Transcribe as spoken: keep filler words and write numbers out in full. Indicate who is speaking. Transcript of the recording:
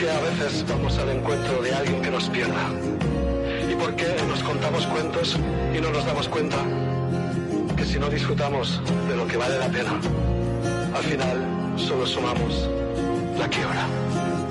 Speaker 1: qué a veces vamos al encuentro de alguien que nos pierda? ¿Y por qué nos contamos cuentos y no nos damos cuenta que si no disfrutamos de lo que vale la pena, al final solo sumamos la quiebra?